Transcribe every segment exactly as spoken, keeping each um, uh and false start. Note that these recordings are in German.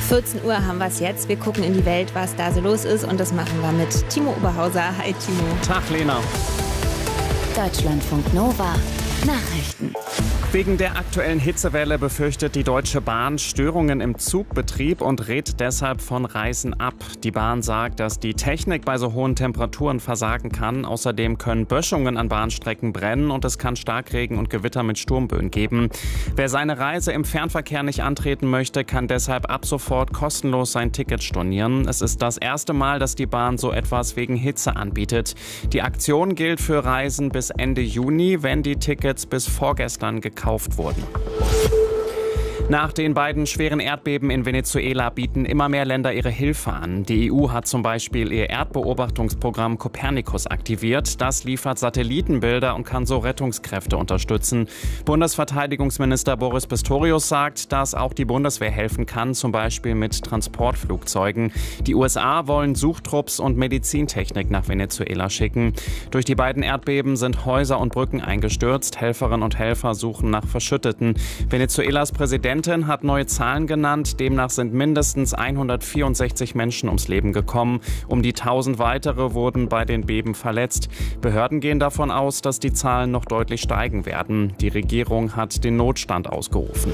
vierzehn Uhr haben wir es jetzt. Wir gucken in die Welt, was da so los ist. Und das machen wir mit Timo Oberhauser. Hi, Timo. Tag, Lena. Deutschlandfunk Nova. Nachrichten. Wegen der aktuellen Hitzewelle befürchtet die Deutsche Bahn Störungen im Zugbetrieb und rät deshalb von Reisen ab. Die Bahn sagt, dass die Technik bei so hohen Temperaturen versagen kann. Außerdem können Böschungen an Bahnstrecken brennen und es kann Starkregen und Gewitter mit Sturmböen geben. Wer seine Reise im Fernverkehr nicht antreten möchte, kann deshalb ab sofort kostenlos sein Ticket stornieren. Es ist das erste Mal, dass die Bahn so etwas wegen Hitze anbietet. Die Aktion gilt für Reisen bis Ende Juni, wenn die Tickets bis vorgestern gekauft wurden. Nach den beiden schweren Erdbeben in Venezuela bieten immer mehr Länder ihre Hilfe an. Die E U hat zum Beispiel ihr Erdbeobachtungsprogramm Copernicus aktiviert. Das liefert Satellitenbilder und kann so Rettungskräfte unterstützen. Bundesverteidigungsminister Boris Pistorius sagt, dass auch die Bundeswehr helfen kann, zum Beispiel mit Transportflugzeugen. Die U S A wollen Suchtrupps und Medizintechnik nach Venezuela schicken. Durch die beiden Erdbeben sind Häuser und Brücken eingestürzt. Helferinnen und Helfer suchen nach Verschütteten. Venezuelas Präsident hat neue Zahlen genannt. Demnach sind mindestens hundertvierundsechzig Menschen ums Leben gekommen. Um die tausend weitere wurden bei den Beben verletzt. Behörden gehen davon aus, dass die Zahlen noch deutlich steigen werden. Die Regierung hat den Notstand ausgerufen.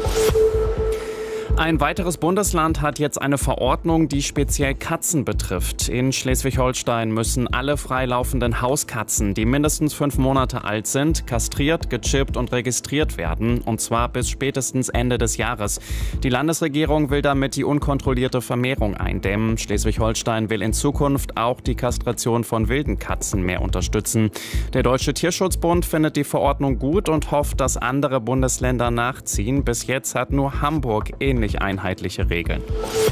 Ein weiteres Bundesland hat jetzt eine Verordnung, die speziell Katzen betrifft. In Schleswig-Holstein müssen alle freilaufenden Hauskatzen, die mindestens fünf Monate alt sind, kastriert, gechippt und registriert werden. Und zwar bis spätestens Ende des Jahres. Die Landesregierung will damit die unkontrollierte Vermehrung eindämmen. Schleswig-Holstein will in Zukunft auch die Kastration von wilden Katzen mehr unterstützen. Der Deutsche Tierschutzbund findet die Verordnung gut und hofft, dass andere Bundesländer nachziehen. Bis jetzt hat nur Hamburg ähnlich einheitliche Regeln.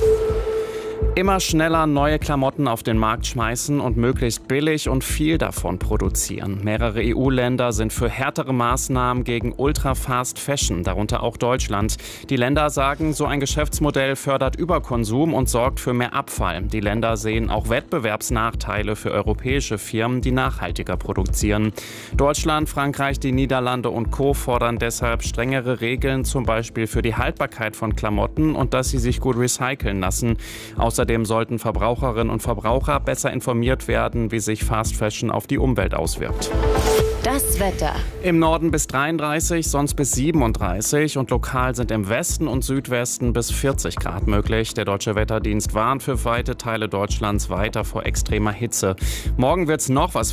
Immer schneller neue Klamotten auf den Markt schmeißen und möglichst billig und viel davon produzieren. Mehrere E U-Länder sind für härtere Maßnahmen gegen Ultra-Fast Fashion, darunter auch Deutschland. Die Länder sagen, so ein Geschäftsmodell fördert Überkonsum und sorgt für mehr Abfall. Die Länder sehen auch Wettbewerbsnachteile für europäische Firmen, die nachhaltiger produzieren. Deutschland, Frankreich, die Niederlande und Co. fordern deshalb strengere Regeln, zum Beispiel für die Haltbarkeit von Klamotten und dass sie sich gut recyceln lassen. Außerdem sollten Verbraucherinnen und Verbraucher besser informiert werden, wie sich Fast Fashion auf die Umwelt auswirkt. Das Wetter. Im Norden bis dreiunddreißig, sonst bis siebenunddreißig und lokal sind im Westen und Südwesten bis vierzig Grad möglich. Der Deutsche Wetterdienst warnt für weite Teile Deutschlands weiter vor extremer Hitze. Morgen wird's noch was